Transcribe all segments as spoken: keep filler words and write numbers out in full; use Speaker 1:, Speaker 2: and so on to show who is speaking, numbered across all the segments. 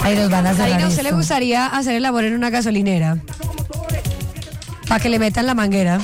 Speaker 1: Ahí nos van a cerrar.
Speaker 2: Karina, ¿a usted le
Speaker 1: esto.
Speaker 2: gustaría hacer el amor en una gasolinera? Para que le metan la manguera.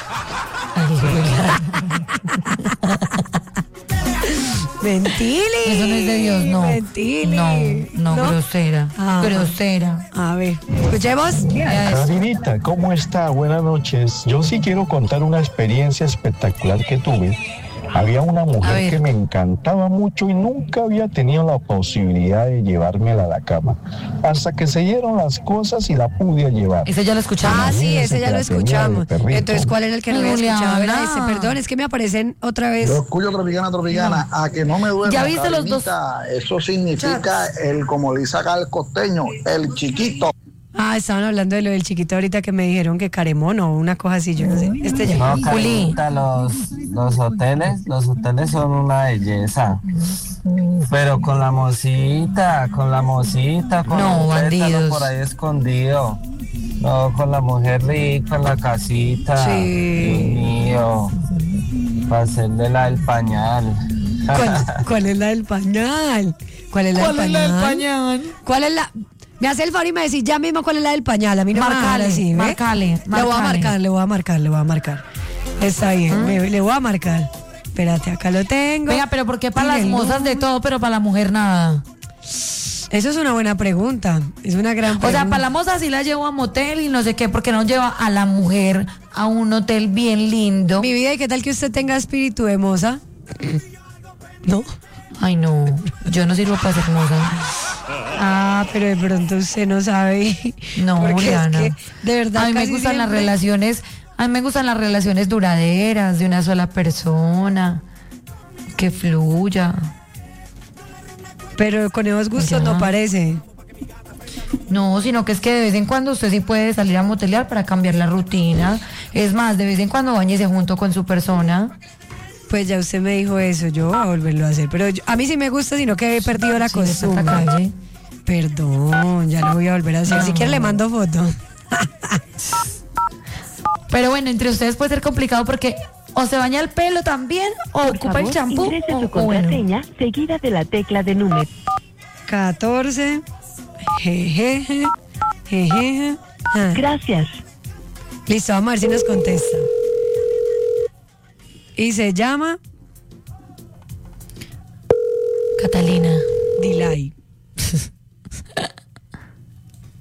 Speaker 2: Mentili.
Speaker 1: Eso no es de Dios, no.
Speaker 2: Mentili.
Speaker 1: No, no, grosera.
Speaker 2: Ah.
Speaker 1: Grosera.
Speaker 2: A ver, escuchemos.
Speaker 3: Karinita, ¿cómo está? Buenas noches. Yo sí quiero contar una experiencia espectacular que tuve. Había una
Speaker 1: A
Speaker 3: mujer
Speaker 1: ver.
Speaker 3: que me encantaba mucho y nunca había tenido la posibilidad de llevármela a la cama. Hasta que se dieron las cosas y la pude llevar.
Speaker 1: Ese ya lo escuchamos.
Speaker 2: Ah, sí, ese ya lo
Speaker 3: Esa que la tenía de
Speaker 2: escuchamos.
Speaker 3: perrito.
Speaker 2: Entonces, ¿cuál era el que no
Speaker 1: Ay,
Speaker 2: había escuchado? Era
Speaker 1: Juliana.
Speaker 2: ese, perdón, es que me aparecen otra vez.
Speaker 4: Yo escucho tropicana, tropicana, a que no me duerma.
Speaker 1: ¿Ya viste los dos?
Speaker 4: Karinita, eso significa el, como le dice acá el costeño, el chiquito.
Speaker 2: Ah, estaban hablando de lo del chiquito ahorita que me dijeron que Caremono o una cosa así, yo no sé. Este ya.
Speaker 5: No,
Speaker 1: Juli.
Speaker 5: Karinita, los, los hoteles, los hoteles son una belleza. Pero con la mosita, con la mosita, con
Speaker 1: No,
Speaker 5: un pétalo
Speaker 1: bandidos.
Speaker 5: por ahí escondido. No, con la mujer rica en la casita.
Speaker 2: Sí.
Speaker 5: Dios mío. Para hacerle la del pañal.
Speaker 2: ¿Cuál, cuál es la del pañal? ¿Cuál es la del pañal?
Speaker 1: pañal?
Speaker 2: ¿Cuál es la...? Me hace el favor y me decís ya mismo cuál es la del pañal. A mí no me
Speaker 1: Marcale,
Speaker 2: va a dar así, ¿ve?
Speaker 1: marcale,
Speaker 2: Le voy a
Speaker 1: marcale.
Speaker 2: marcar, le voy a marcar, le voy a marcar. Está bien, me- le voy a marcar. Espérate, acá lo tengo.
Speaker 1: Venga, pero ¿por qué para las
Speaker 2: Dile,
Speaker 1: mozas de todo, pero para la mujer nada?
Speaker 2: Eso es una buena pregunta. Es una gran
Speaker 1: O
Speaker 2: pregunta.
Speaker 1: sea, para la moza sí la llevo a motel y no sé qué, porque no lleva a la mujer a un hotel bien lindo.
Speaker 2: Mi vida, ¿y qué tal que usted tenga espíritu de moza? ¿No?
Speaker 1: Ay, no, yo no sirvo para ser moza.
Speaker 2: Ah, pero de pronto usted no sabe.
Speaker 1: No,
Speaker 2: Porque
Speaker 1: Juliana.
Speaker 2: es que, de verdad,
Speaker 1: A mí me
Speaker 2: casi
Speaker 1: gustan las
Speaker 2: siempre-
Speaker 1: relaciones, a mí me gustan las relaciones duraderas, de una sola persona, que fluya.
Speaker 2: Pero con esos gustos
Speaker 1: Ya.
Speaker 2: no parece.
Speaker 1: No, sino que es que de vez en cuando usted sí puede salir a motelear para cambiar la rutina. Es más, de vez en cuando bañese junto con su persona.
Speaker 2: Pues ya usted me dijo eso, yo voy a volverlo a hacer. Pero yo- a mí sí me gusta, sino que he perdido la
Speaker 1: Sí, de
Speaker 2: costumbre.
Speaker 1: tanta calle.
Speaker 2: Perdón, ya lo voy a volver a hacer. Si quiere le mando foto.
Speaker 1: Pero bueno, entre ustedes puede ser complicado porque o se baña el pelo también o
Speaker 6: Por
Speaker 1: ocupa el
Speaker 6: favor,
Speaker 1: champú.
Speaker 6: ingrese
Speaker 1: o-
Speaker 6: su
Speaker 1: o bueno.
Speaker 6: contraseña seguida de la tecla de número.
Speaker 2: catorce. Jejeje. Jejeje. Ah,
Speaker 6: Gracias.
Speaker 2: listo, vamos a ver si nos contesta. Y se llama
Speaker 1: Catalina.
Speaker 2: Dilay.